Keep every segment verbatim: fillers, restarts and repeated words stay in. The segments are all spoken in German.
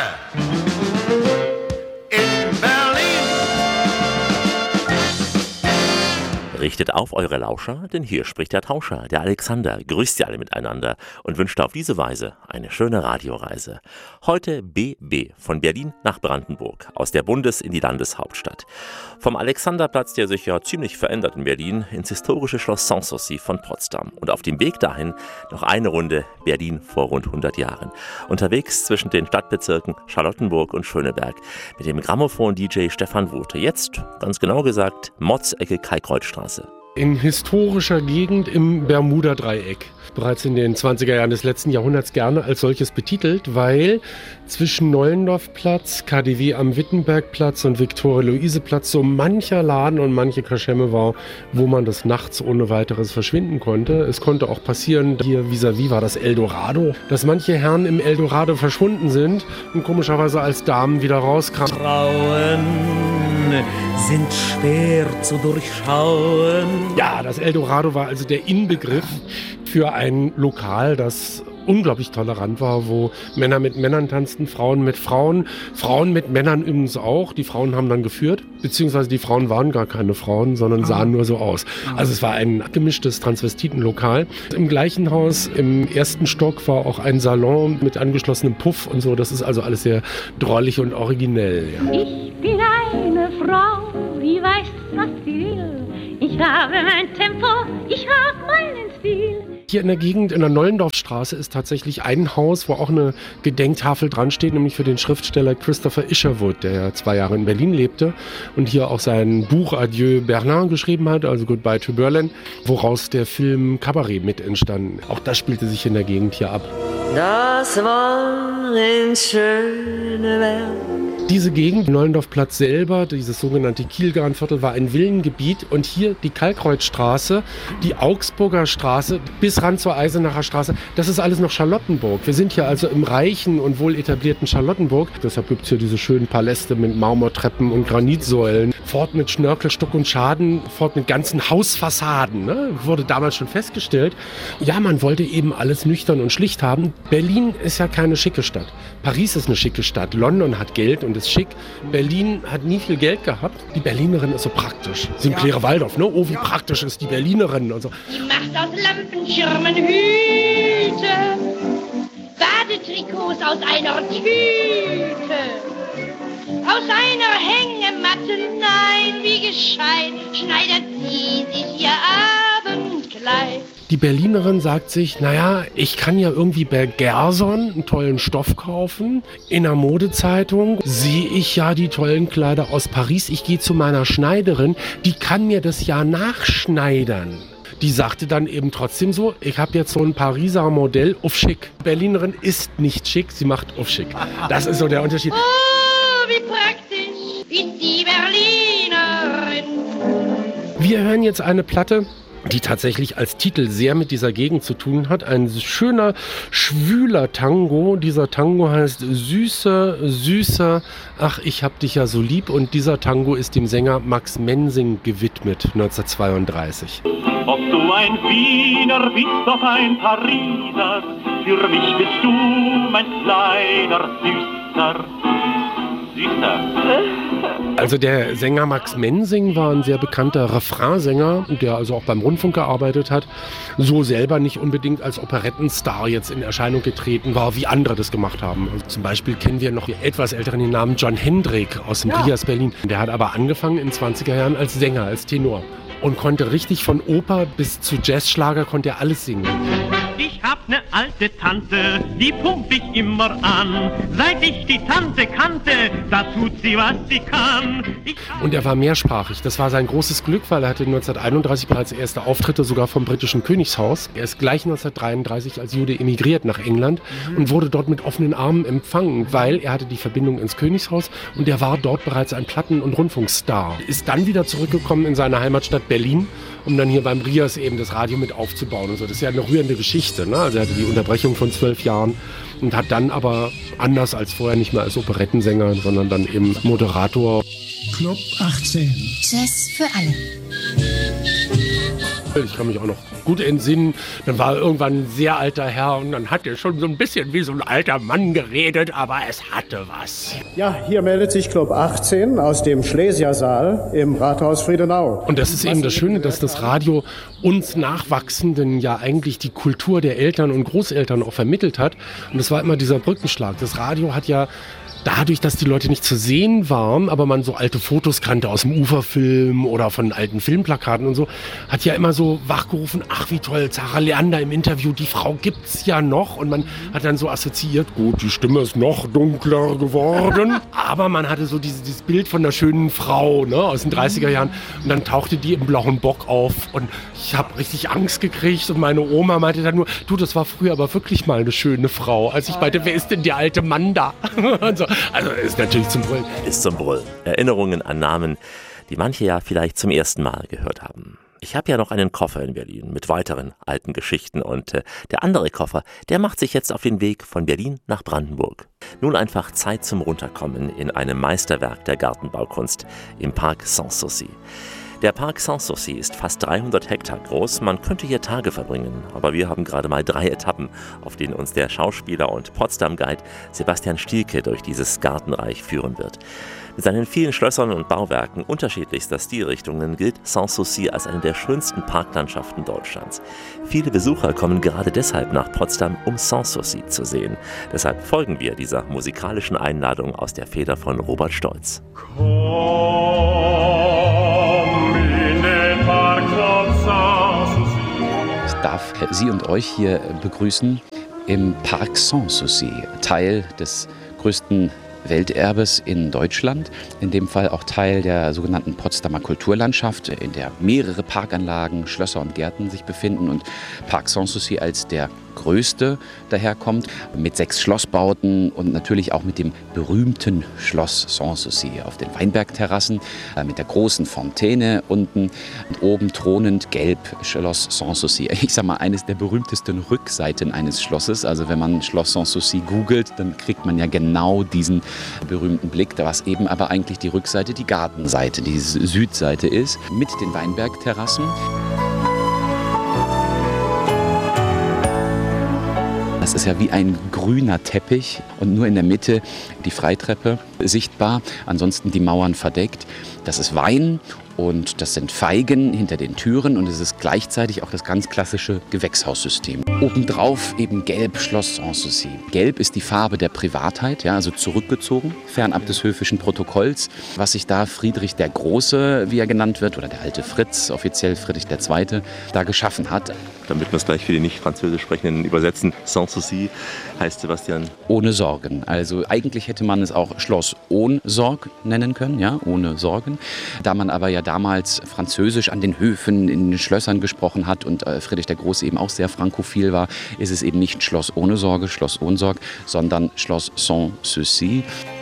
in Berlin. Richtet auf eure Lauscher, denn hier spricht der Tauscher, der Alexander, grüßt ihr alle miteinander und wünscht auf diese Weise eine schöne Radioreise. Heute B B von Berlin nach Brandenburg, aus der Bundes- in die Landeshauptstadt. Vom Alexanderplatz, der sich ja ziemlich verändert in Berlin, ins historische Schloss Sanssouci von Potsdam. Und auf dem Weg dahin noch eine Runde Berlin vor rund hundert Jahren. Unterwegs zwischen den Stadtbezirken Charlottenburg und Schöneberg mit dem Grammophon-D J Stefan Wurte. Jetzt, ganz genau gesagt, Motzecke Kalkkreuzstraße. In historischer Gegend im Bermuda-Dreieck. Bereits in den zwanziger Jahren des letzten Jahrhunderts gerne als solches betitelt, weil zwischen Neulendorfplatz, K D W am Wittenbergplatz und Viktoria-Luise-Platz so mancher Laden und manche Kaschemme war, wo man das nachts ohne weiteres verschwinden konnte. Es konnte auch passieren, hier vis-à-vis war das Eldorado, dass manche Herren im Eldorado verschwunden sind und komischerweise als Damen wieder rauskamen. Frauen sind schwer zu durchschauen. Ja, das Eldorado war also der Inbegriff für ein Lokal, das unglaublich tolerant war, wo Männer mit Männern tanzten, Frauen mit Frauen, Frauen mit Männern übrigens auch. Die Frauen haben dann geführt, beziehungsweise die Frauen waren gar keine Frauen, sondern sahen nur so aus. Also es war ein gemischtes Transvestitenlokal. Im gleichen Haus, im ersten Stock, war auch ein Salon mit angeschlossenem Puff und so. Das ist also alles sehr drollig und originell. Ja. Ich bin eine Frau, die weiß, was sie will. Ich habe mein Tempo, ich habe meinen Stil. Hier in der Gegend, in der Nollendorfstraße, ist tatsächlich ein Haus, wo auch eine Gedenktafel dran steht, nämlich für den Schriftsteller Christopher Isherwood, der ja zwei Jahre in Berlin lebte und hier auch sein Buch Adieu Berlin geschrieben hat, also Goodbye to Berlin, woraus der Film Cabaret mit entstanden. Auch das spielte sich in der Gegend hier ab. Das war in Schöneberg. Diese Gegend, Neulendorfplatz selber, dieses sogenannte Kielgarnviertel, war ein Villengebiet und hier die Kalkkreuzstraße, die Augsburger Straße bis ran zur Eisenacher Straße, das ist alles noch Charlottenburg. Wir sind hier also im reichen und wohl etablierten Charlottenburg. Deshalb gibt es hier diese schönen Paläste mit Marmortreppen und Granitsäulen. Fort mit Schnörkel, Stuck und Schaden, fort mit ganzen Hausfassaden. Ne? Wurde damals schon festgestellt. Ja, man wollte eben alles nüchtern und schlicht haben. Berlin ist ja keine schicke Stadt. Paris ist eine schicke Stadt. London hat Geld und ist schick. Berlin hat nie viel Geld gehabt. Die Berlinerin ist so praktisch. Sinclair Waldorf, ne? Oh, wie ja. praktisch ist die Berlinerin und so. Die macht aus Lampenschirmen Hüte, Badetrikots aus einer Tüte, aus einer Hängematte, nein, wie gescheit, schneidet sie sich ihr Abendkleid. Die Berlinerin sagt sich, naja, ich kann ja irgendwie bei Gerson einen tollen Stoff kaufen. In der Modezeitung sehe ich ja die tollen Kleider aus Paris. Ich gehe zu meiner Schneiderin, die kann mir das ja nachschneidern. Die sagte dann eben trotzdem so, ich habe jetzt so ein Pariser Modell auf schick. Berlinerin ist nicht schick, sie macht auf schick. Das ist so der Unterschied. Oh, wie praktisch ist die Berlinerin. Wir hören jetzt eine Platte, die tatsächlich als Titel sehr mit dieser Gegend zu tun hat. Ein schöner, schwüler Tango. Dieser Tango heißt Süßer, Süßer, ach, ich hab dich ja so lieb. Und dieser Tango ist dem Sänger Max Mensing gewidmet, neunzehnhundertzweiunddreißig. Ob du ein Wiener bist, doch ein Pariser, für mich bist du mein kleiner Süßer. Also der Sänger Max Mensing war ein sehr bekannter Refrainsänger, der also auch beim Rundfunk gearbeitet hat, so selber nicht unbedingt als Operettenstar jetzt in Erscheinung getreten war, wie andere das gemacht haben. Also zum Beispiel kennen wir noch den etwas älteren den Namen John Hendrik aus dem ja. Rias Berlin. Der hat aber angefangen in den zwanziger Jahren als Sänger, als Tenor und konnte richtig von Oper bis zu Jazzschlager konnte er alles singen. Ich hab ne alte Tante, die pumpt ich immer an. Seit ich die Tante kannte, da tut sie, was sie kann. Und er war mehrsprachig. Das war sein großes Glück, weil er hatte neunzehnhunderteinunddreißig bereits erste Auftritte sogar vom britischen Königshaus. Er ist gleich neunzehnhundertdreiunddreißig als Jude emigriert nach England mhm. und wurde dort mit offenen Armen empfangen, weil er hatte die Verbindung ins Königshaus und er war dort bereits ein Platten- und Rundfunkstar. Ist dann wieder zurückgekommen in seine Heimatstadt Berlin, um dann hier beim Rias eben das Radio mit aufzubauen und so. Das ist ja eine rührende Geschichte, ne? Also er hatte die Unterbrechung von zwölf Jahren und hat dann aber anders als vorher nicht mehr als Operettensänger, sondern dann eben Moderator. Club achtzehn. Jazz für alle. Ich kann mich auch noch gut entsinnen. Dann war irgendwann ein sehr alter Herr und dann hat er schon so ein bisschen wie so ein alter Mann geredet, aber es hatte was. Ja, hier meldet sich Club achtzehn aus dem Schlesiersaal im Rathaus Friedenau. Und das ist eben das Schöne, dass das Radio uns Nachwachsenden ja eigentlich die Kultur der Eltern und Großeltern auch vermittelt hat. Und das war immer dieser Brückenschlag. Das Radio hat ja dadurch, dass die Leute nicht zu sehen waren, aber man so alte Fotos kannte aus dem Uferfilm oder von alten Filmplakaten und so, hat ja immer so wachgerufen, ach wie toll, Sarah Leander im Interview, die Frau gibt's ja noch. Und man hat dann so assoziiert, gut, die Stimme ist noch dunkler geworden. Aber man hatte so dieses, dieses Bild von einer schönen Frau, ne, aus den dreißiger Jahren. Und dann tauchte die im blauen Bock auf und ich habe richtig Angst gekriegt. Und meine Oma meinte dann nur, du, das war früher aber wirklich mal eine schöne Frau. Als ich meinte, wer ist denn der alte Mann da? Und so. Also ist natürlich zum Brüllen. Ist zum Brüllen. Erinnerungen an Namen, die manche ja vielleicht zum ersten Mal gehört haben. Ich habe ja noch einen Koffer in Berlin mit weiteren alten Geschichten und äh, der andere Koffer, der macht sich jetzt auf den Weg von Berlin nach Brandenburg. Nun einfach Zeit zum Runterkommen in einem Meisterwerk der Gartenbaukunst im Parc Sanssouci. Der Parc Sanssouci ist fast dreihundert Hektar groß, man könnte hier Tage verbringen, aber wir haben gerade mal drei Etappen, auf denen uns der Schauspieler und Potsdam-Guide Sebastian Stielke durch dieses Gartenreich führen wird. Mit seinen vielen Schlössern und Bauwerken unterschiedlichster Stilrichtungen gilt Sanssouci als eine der schönsten Parklandschaften Deutschlands. Viele Besucher kommen gerade deshalb nach Potsdam, um Sanssouci zu sehen. Deshalb folgen wir dieser musikalischen Einladung aus der Feder von Robert Stolz. Ich darf Sie und euch hier begrüßen im Parc Sanssouci, Teil des größten Welterbes in Deutschland, in dem Fall auch Teil der sogenannten Potsdamer Kulturlandschaft, in der mehrere Parkanlagen, Schlösser und Gärten sich befinden und Parc Sanssouci als der größte daherkommt, mit sechs Schlossbauten und natürlich auch mit dem berühmten Schloss Sanssouci auf den Weinbergterrassen, äh, mit der großen Fontäne unten und oben thronend gelb Schloss Sanssouci. Ich sag mal, eines der berühmtesten Rückseiten eines Schlosses. Also wenn man Schloss Sanssouci googelt, dann kriegt man ja genau diesen berühmten Blick, was eben aber eigentlich die Rückseite, die Gartenseite, die Südseite ist, mit den Weinbergterrassen. Das ist ja wie ein grüner Teppich und nur in der Mitte die Freitreppe sichtbar, ansonsten die Mauern verdeckt. Das ist Wein und das sind Feigen hinter den Türen und es ist gleichzeitig auch das ganz klassische Gewächshaussystem. Obendrauf eben Gelb Schloss Sanssouci. Gelb ist die Farbe der Privatheit, ja, also zurückgezogen, fernab des höfischen Protokolls, was sich da Friedrich der Große, wie er genannt wird, oder der alte Fritz, offiziell Friedrich der Zweite, da geschaffen hat. Damit wir es gleich für die nicht französisch Sprechenden übersetzen, Sanssouci heißt, Sebastian? Ohne Sorgen. Also eigentlich hätte man es auch Schloss ohne Sorg nennen können, ja, ohne Sorgen. Da man aber ja damals Französisch an den Höfen, in den Schlössern gesprochen hat und äh, Friedrich der Große eben auch sehr frankophil war, ist es eben nicht Schloss ohne Sorge, Schloss ohne Sorg, sondern Schloss Sanssouci.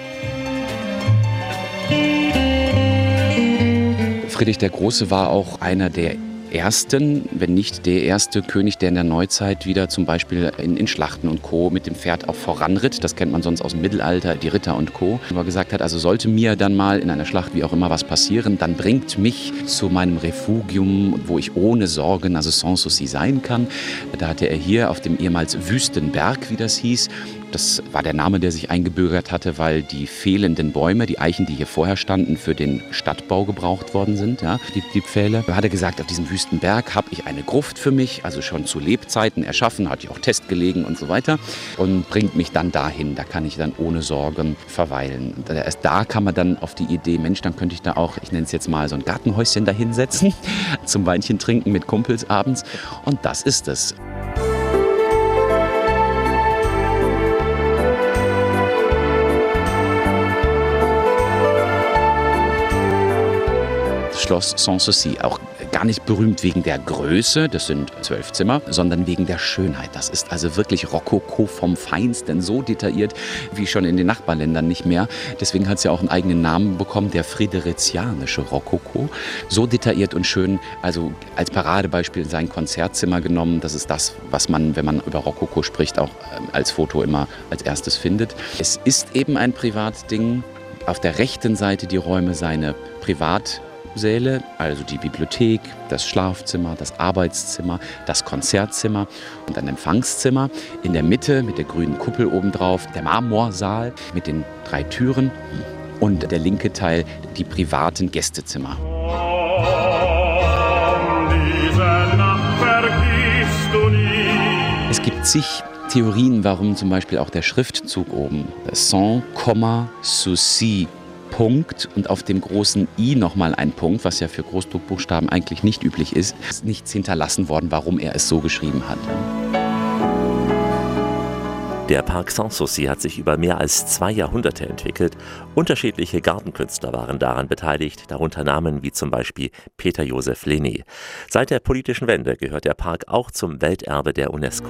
Friedrich der Große war auch einer der ersten, wenn nicht der erste König, der in der Neuzeit wieder zum Beispiel in, in Schlachten und Co. mit dem Pferd auch voranritt. Das kennt man sonst aus dem Mittelalter, die Ritter und Co. Aber gesagt hat, also sollte mir dann mal in einer Schlacht, wie auch immer, was passieren, dann bringt mich zu meinem Refugium, wo ich ohne Sorgen, also Sanssouci sein kann. Da hatte er hier auf dem ehemals Wüstenberg, wie das hieß, das war der Name, der sich eingebürgert hatte, weil die fehlenden Bäume, die Eichen, die hier vorher standen, für den Stadtbau gebraucht worden sind, ja, die, die Pfähle. Da hat er gesagt, auf diesem Wüstenberg habe ich eine Gruft für mich, also schon zu Lebzeiten erschaffen, hatte ich auch Test gelegen und so weiter und bringt mich dann dahin. Da kann ich dann ohne Sorgen verweilen. Und erst da kam man dann auf die Idee, Mensch, dann könnte ich da auch, ich nenne es jetzt mal so ein Gartenhäuschen dahinsetzen, zum Weinchen trinken mit Kumpels abends. Und das ist es. Schloss Sanssouci, auch gar nicht berühmt wegen der Größe, das sind zwölf Zimmer, sondern wegen der Schönheit. Das ist also wirklich Rokoko vom Feinsten, so detailliert wie schon in den Nachbarländern nicht mehr. Deswegen hat es ja auch einen eigenen Namen bekommen, der friederizianische Rokoko. So detailliert und schön, also als Paradebeispiel sein Konzertzimmer genommen. Das ist das, was man, wenn man über Rokoko spricht, auch als Foto immer als erstes findet. Es ist eben ein Privatding. Auf der rechten Seite die Räume seine Privat Hauptsäle, also die Bibliothek, das Schlafzimmer, das Arbeitszimmer, das Konzertzimmer und ein Empfangszimmer. In der Mitte mit der grünen Kuppel obendrauf der Marmorsaal mit den drei Türen und der linke Teil die privaten Gästezimmer. Es gibt zig Theorien, warum zum Beispiel auch der Schriftzug oben Sans, Souci, Punkt und auf dem großen I nochmal ein Punkt, was ja für Großdruckbuchstaben eigentlich nicht üblich ist, ist nichts hinterlassen worden, warum er es so geschrieben hat. Der Park Sanssouci hat sich über mehr als zwei Jahrhunderte entwickelt. Unterschiedliche Gartenkünstler waren daran beteiligt, darunter Namen wie zum Beispiel Peter Joseph Lenné. Seit der politischen Wende gehört der Park auch zum Welterbe der UNESCO.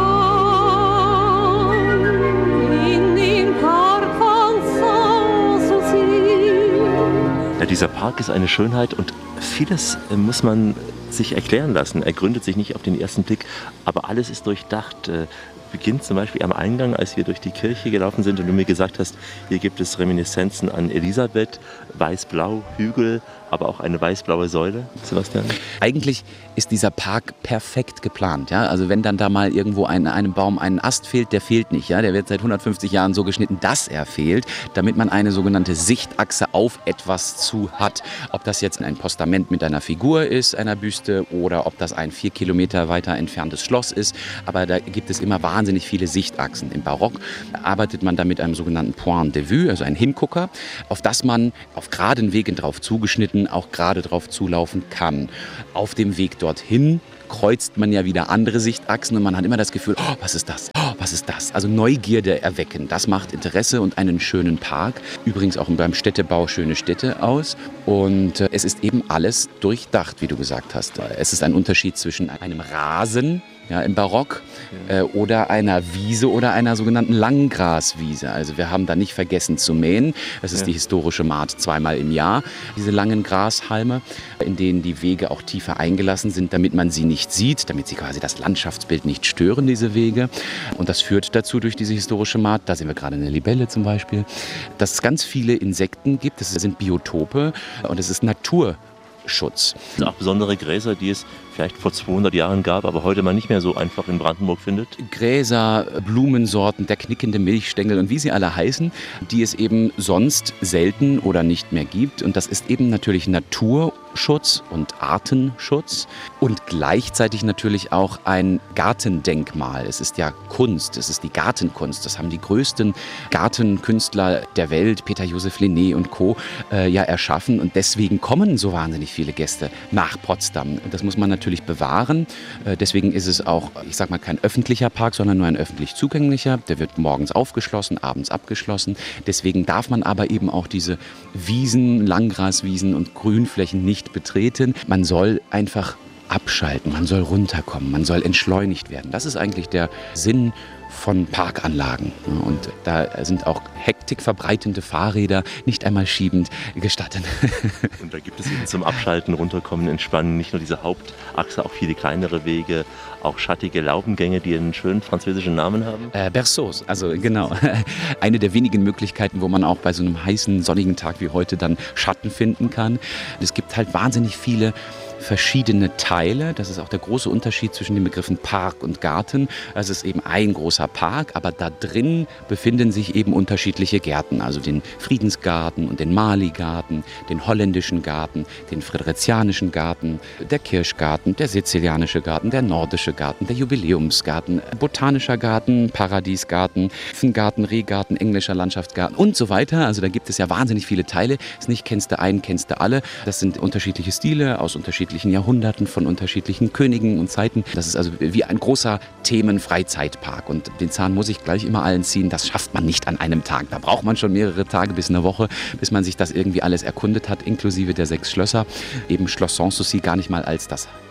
Ja, dieser Park ist eine Schönheit und vieles muss man sich erklären lassen. Er gründet sich nicht auf den ersten Blick, aber alles ist durchdacht. Beginnt zum Beispiel am Eingang, als wir durch die Kirche gelaufen sind und du mir gesagt hast, hier gibt es Reminiszenzen an Elisabeth, weiß-blau, Hügel, aber auch eine weiß-blaue Säule. Sebastian? Eigentlich ist dieser Park perfekt geplant. Ja? Also wenn dann da mal irgendwo ein, einem Baum ein Ast fehlt, der fehlt nicht. Ja? Der wird seit hundertfünfzig Jahren so geschnitten, dass er fehlt, damit man eine sogenannte Sichtachse auf etwas zu hat. Ob das jetzt ein Postament mit einer Figur ist, einer Büste, oder ob das ein vier Kilometer weiter entferntes Schloss ist. Aber da gibt es immer wahnsinnig viele Sichtachsen. Im Barock arbeitet man da mit einem sogenannten Point de vue, also ein Hingucker, auf das man auf geraden Wegen drauf zugeschnitten auch gerade drauf zulaufen kann. Auf dem Weg dorthin kreuzt man ja wieder andere Sichtachsen und man hat immer das Gefühl, oh, was ist das? Oh, was ist das? Also Neugierde erwecken, das macht Interesse und einen schönen Park. Übrigens auch beim Städtebau schöne Städte aus. Und äh, es ist eben alles durchdacht, wie du gesagt hast. Es ist ein Unterschied zwischen einem Rasen, ja, im Barock, äh, oder einer Wiese oder einer sogenannten Langgraswiese. Also wir haben da nicht vergessen zu mähen. Es ist ja die historische Maat zweimal im Jahr, diese langen Grashalme, in denen die Wege auch tiefer eingelassen sind, damit man sie nicht sieht, damit sie quasi das Landschaftsbild nicht stören, diese Wege. Und das führt dazu durch diese historische Maat, da sehen wir gerade eine Libelle zum Beispiel, dass es ganz viele Insekten gibt. Das sind Biotope und es ist Natur. Schutz. Es sind auch besondere Gräser, die es vielleicht vor zweihundert Jahren gab, aber heute man nicht mehr so einfach in Brandenburg findet. Gräser, Blumensorten, der knickende Milchstängel und wie sie alle heißen, die es eben sonst selten oder nicht mehr gibt. Und das ist eben natürlich Naturschutz und Artenschutz und gleichzeitig natürlich auch ein Gartendenkmal. Es ist ja Kunst, es ist die Gartenkunst. Das haben die größten Gartenkünstler der Welt, Peter Joseph Lenné und Co., äh, ja erschaffen. Und deswegen kommen so wahnsinnig viele Gäste nach Potsdam. Das muss man natürlich bewahren. Deswegen ist es auch, ich sag mal, kein öffentlicher Park, sondern nur ein öffentlich zugänglicher. Der wird morgens aufgeschlossen, abends abgeschlossen. Deswegen darf man aber eben auch diese Wiesen, Langgraswiesen und Grünflächen nicht betreten. Man soll einfach abschalten, man soll runterkommen, man soll entschleunigt werden. Das ist eigentlich der Sinn von Parkanlagen. Und da sind auch hektikverbreitende Fahrräder nicht einmal schiebend gestattet. Und da gibt es eben zum Abschalten, Runterkommen, Entspannen nicht nur diese Hauptachse, auch viele kleinere Wege, auch schattige Laubengänge, die einen schönen französischen Namen haben. Äh, Berceaus, also genau. Eine der wenigen Möglichkeiten, wo man auch bei so einem heißen, sonnigen Tag wie heute dann Schatten finden kann. Es gibt halt wahnsinnig viele verschiedene Teile. Das ist auch der große Unterschied zwischen den Begriffen Park und Garten. Es ist eben ein großer Park, aber da drin befinden sich eben unterschiedliche Gärten. Also den Friedensgarten und den Mali-Garten, den holländischen Garten, den fridericianischen Garten, der Kirschgarten, der sizilianische Garten, der nordische Garten, der Jubiläumsgarten, botanischer Garten, Paradiesgarten, Garten, Rehgarten, englischer Landschaftsgarten und so weiter. Also da gibt es ja wahnsinnig viele Teile. Es nicht kennst du einen, kennst du alle. Das sind unterschiedliche Stile aus unterschiedlichen Jahrhunderten, von unterschiedlichen Königen und Zeiten. Das ist also wie ein großer Themen-Freizeitpark. Und den Zahn muss ich gleich immer allen ziehen. Das schafft man nicht an einem Tag. Da braucht man schon mehrere Tage bis eine Woche, bis man sich das irgendwie alles erkundet hat, inklusive der sechs Schlösser. Eben Schloss Sanssouci gar nicht mal als das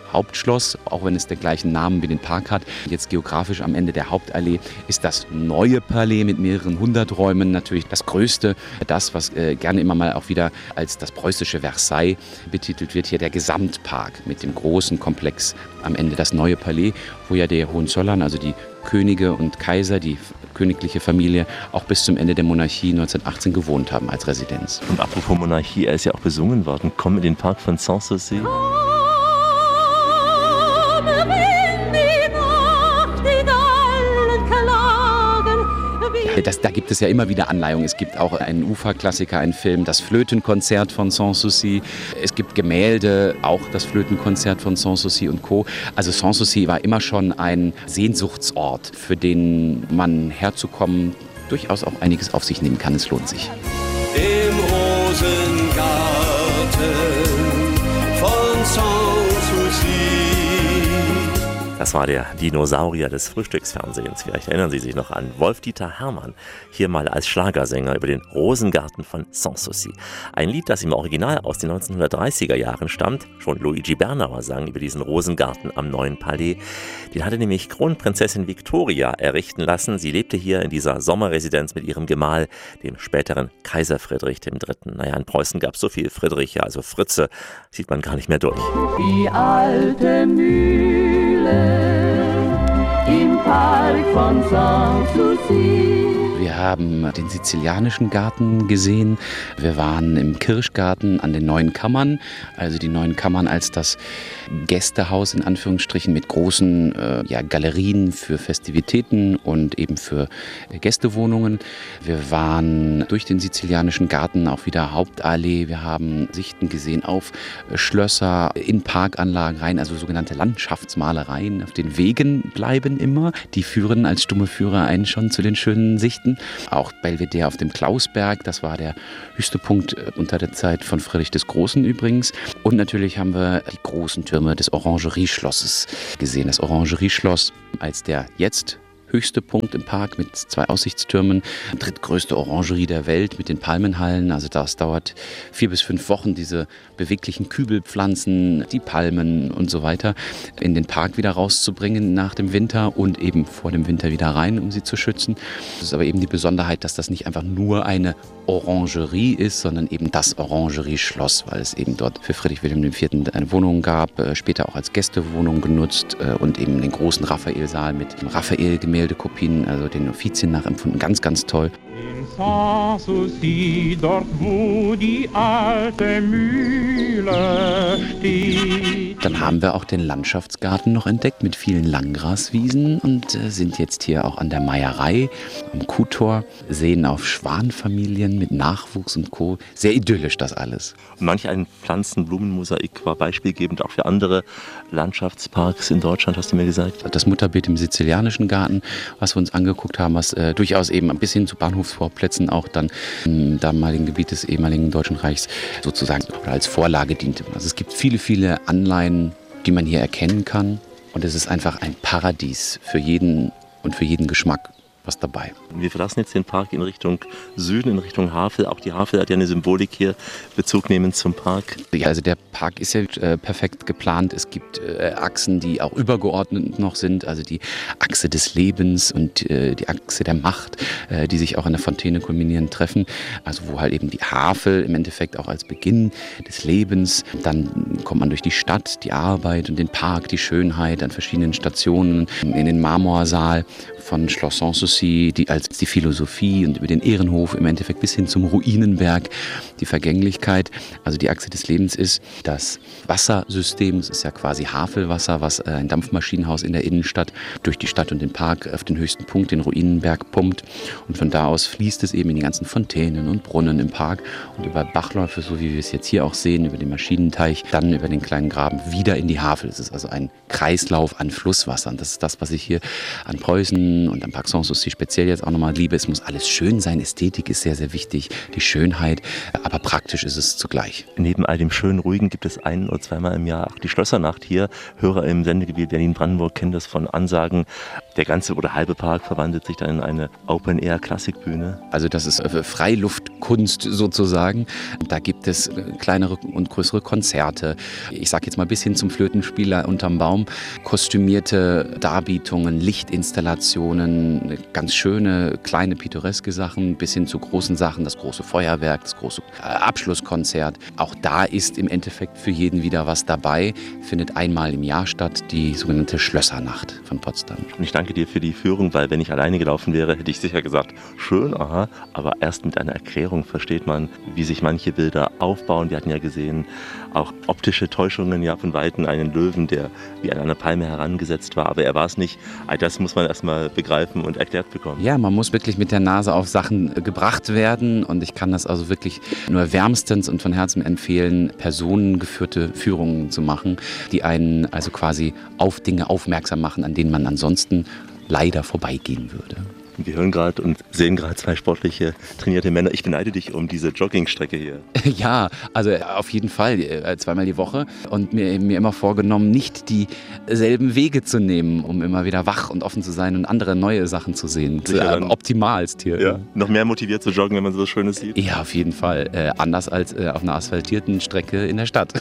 Hauptschloss, auch wenn es den gleichen Namen wie den Park hat. Jetzt geografisch am Ende der Hauptallee ist das neue Palais mit mehreren hundert Räumen natürlich das größte. Das, was äh, gerne immer mal auch wieder als das preußische Versailles betitelt wird, hier der Gesamtpark mit dem großen Komplex am Ende, das neue Palais, wo ja der Hohenzollern, also die Könige und Kaiser, die königliche Familie, auch bis zum Ende der Monarchie neunzehnhundertachtzehn gewohnt haben als Residenz. Und apropos Monarchie, er ist ja auch besungen worden. Komm in den Park von Sanssouci. Das, da gibt es ja immer wieder Anleihungen. Es gibt auch einen Uferklassiker, einen Film, das Flötenkonzert von Sanssouci. Es gibt Gemälde, auch das Flötenkonzert von Sanssouci und Co. Also Sanssouci war immer schon ein Sehnsuchtsort, für den man herzukommen durchaus auch einiges auf sich nehmen kann. Es lohnt sich. Im Rosengarten von Sanssouci. Das war der Dinosaurier des Frühstücksfernsehens. Vielleicht erinnern Sie sich noch an Wolf-Dieter Hermann, hier mal als Schlagersänger über den Rosengarten von Sanssouci. Ein Lied, das im Original aus den neunzehnhundertdreißiger Jahren stammt. Schon Luigi Bernauer sang über diesen Rosengarten am Neuen Palais. Den hatte nämlich Kronprinzessin Victoria errichten lassen. Sie lebte hier in dieser Sommerresidenz mit ihrem Gemahl, dem späteren Kaiser Friedrich der Dritte. Naja, in Preußen gab es so viele Friedriche, also Fritze, sieht man gar nicht mehr durch. Die alte Mühle im Park von Sanssouci. Wir haben den sizilianischen Garten gesehen. Wir waren im Kirschgarten an den Neuen Kammern. Also die Neuen Kammern als das Gästehaus in Anführungsstrichen mit großen äh, ja, Galerien für Festivitäten und eben für äh, Gästewohnungen. Wir waren durch den sizilianischen Garten auch wieder Hauptallee. Wir haben Sichten gesehen auf äh, Schlösser, in Parkanlagen rein, also sogenannte Landschaftsmalereien. Auf den Wegen bleiben immer. Die führen als stumme Führer einen schon zu den schönen Sichten. Auch Belvedere auf dem Klausberg, das war der höchste Punkt unter der Zeit von Friedrich des Großen übrigens. Und natürlich haben wir die großen Türme des Orangerieschlosses gesehen. Das Orangerieschloss als der jetzt höchste Punkt im Park mit zwei Aussichtstürmen, drittgrößte Orangerie der Welt mit den Palmenhallen. Also das dauert vier bis fünf Wochen, diese beweglichen Kübelpflanzen, die Palmen und so weiter in den Park wieder rauszubringen nach dem Winter und eben vor dem Winter wieder rein, um sie zu schützen. Das ist aber eben die Besonderheit, dass das nicht einfach nur eine Orangerie ist, sondern eben das Orangerieschloss, weil es eben dort für Friedrich Wilhelm der Vierte eine Wohnung gab, später auch als Gästewohnung genutzt und eben den großen Raphaelsaal mit Raphael-Gemäldekopien, also den Offizien nachempfunden. Ganz, ganz toll. In Sanssouci, dort wo die alte Mühle steht. Dann haben wir auch den Landschaftsgarten noch entdeckt mit vielen Langgraswiesen und äh, sind jetzt hier auch an der Meierei am Kuhtor, sehen auf Schwanfamilien mit Nachwuchs und Co. Sehr idyllisch das alles. Manch ein Pflanzen-Blumenmosaik war beispielgebend auch für andere Landschaftsparks in Deutschland, hast du mir gesagt. Das Mutterbeet im sizilianischen Garten, was wir uns angeguckt haben, was äh, durchaus eben ein bisschen zu Bahnhofsvorplätzen auch dann im damaligen Gebiet des ehemaligen Deutschen Reichs sozusagen als Vorlage diente. Also es gibt viele, viele Anleihen, die man hier erkennen kann. Und es ist einfach ein Paradies für jeden und für jeden Geschmack was dabei. Wir verlassen jetzt den Park in Richtung Süden, in Richtung Havel. Auch die Havel hat ja eine Symbolik hier, Bezug nehmen zum Park. Ja, also der Park ist ja äh, perfekt geplant. Es gibt äh, Achsen, die auch übergeordnet noch sind, also die Achse des Lebens und äh, die Achse der Macht, äh, die sich auch in der Fontäne kulminieren, treffen. Also wo halt eben die Havel im Endeffekt auch als Beginn des Lebens, dann kommt man durch die Stadt, die Arbeit und den Park, die Schönheit an verschiedenen Stationen, in den Marmorsaal von Schloss Sanssouci, die als die Philosophie und über den Ehrenhof im Endeffekt bis hin zum Ruinenberg, die Vergänglichkeit, also die Achse des Lebens ist. Das Wassersystem, das ist ja quasi Havelwasser, was ein Dampfmaschinenhaus in der Innenstadt durch die Stadt und den Park auf den höchsten Punkt, den Ruinenberg, pumpt. Und von da aus fließt es eben in die ganzen Fontänen und Brunnen im Park und über Bachläufe, so wie wir es jetzt hier auch sehen, über den Maschinenteich, dann über den kleinen Graben wieder in die Havel. Es ist also ein Kreislauf an Flusswassern. Das ist das, was ich hier an Preußen und am Park Sanssouci speziell jetzt auch nochmal liebe. Es muss alles schön sein. Ästhetik ist sehr, sehr wichtig. Die Schönheit. Aber praktisch ist es zugleich. Neben all dem schönen, ruhigen gibt es ein- oder zweimal im Jahr auch die Schlössernacht hier. Hörer im Sendegebiet Berlin-Brandenburg kennen das von Ansagen. der ganze oder halbe Park verwandelt sich dann in eine Open-Air-Klassikbühne. Also das ist Freiluftkunst sozusagen. Da gibt es kleinere und größere Konzerte. Ich sage jetzt mal bis hin zum Flötenspieler unterm Baum. Kostümierte Darbietungen, Lichtinstallationen, ganz schöne kleine pittoreske Sachen bis hin zu großen Sachen. Das große Feuerwerk, das große Abschlusskonzert. Auch da ist im Endeffekt für jeden wieder was dabei. Findet einmal im Jahr statt, die sogenannte Schlössernacht von Potsdam. Und ich danke dir für die Führung, weil wenn ich alleine gelaufen wäre, hätte ich sicher gesagt, schön, aha, aber erst mit einer Erklärung versteht man, wie sich manche Bilder aufbauen. Wir hatten ja gesehen, auch optische Täuschungen, ja, von Weitem einen Löwen, der wie an einer Palme herangesetzt war, aber er war es nicht. All das muss man erstmal begreifen und erklärt bekommen. Ja, man muss wirklich mit der Nase auf Sachen gebracht werden und ich kann das also wirklich nur wärmstens und von Herzen empfehlen, personengeführte Führungen zu machen, die einen also quasi auf Dinge aufmerksam machen, an denen man ansonsten leider vorbeigehen würde. Wir hören gerade und sehen gerade zwei sportliche, trainierte Männer. Ich beneide dich um diese Joggingstrecke hier. Ja, also auf jeden Fall, zweimal die Woche. Und mir, mir immer vorgenommen, nicht dieselben Wege zu nehmen, um immer wieder wach und offen zu sein und andere neue Sachen zu sehen. Sicher, optimalst hier. Ja, noch mehr motiviert zu joggen, wenn man so was Schönes sieht? Ja, auf jeden Fall. Äh, anders als äh, auf einer asphaltierten Strecke in der Stadt.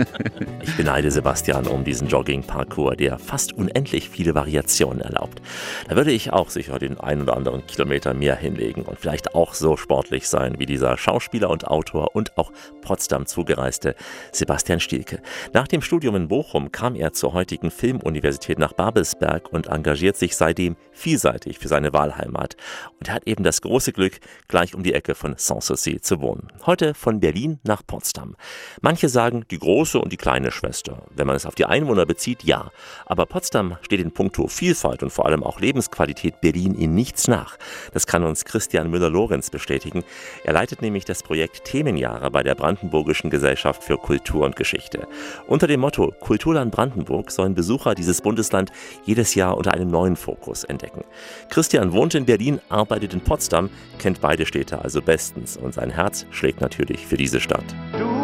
Ich beneide Sebastian um diesen Jogging-Parcours, der fast unendlich viele Variationen erlaubt. Da würde ich auch sicher den einen oder anderen Kilometer mehr hinlegen und vielleicht auch so sportlich sein wie dieser Schauspieler und Autor und auch Potsdam zugereiste Sebastian Stielke. Nach dem Studium in Bochum kam er zur heutigen Filmuniversität nach Babelsberg und engagiert sich seitdem vielseitig für seine Wahlheimat. Und er hat eben das große Glück, gleich um die Ecke von Sanssouci zu wohnen. Heute von Berlin nach Potsdam. Manche sagen, die große und die kleine Schwester. Wenn man es auf die Einwohner bezieht, ja. Aber Potsdam steht in puncto Vielfalt und vor allem auch Lebensqualität Berlin in nichts nach. Das kann uns Christian Müller-Lorenz bestätigen. Er leitet nämlich das Projekt Themenjahre bei der Brandenburgischen Gesellschaft für Kultur und Geschichte. Unter dem Motto Kulturland Brandenburg sollen Besucher dieses Bundesland jedes Jahr unter einem neuen Fokus entdecken. Christian wohnt in Berlin, arbeitet in Potsdam, kennt beide Städte also bestens und sein Herz schlägt natürlich für diese Stadt. Du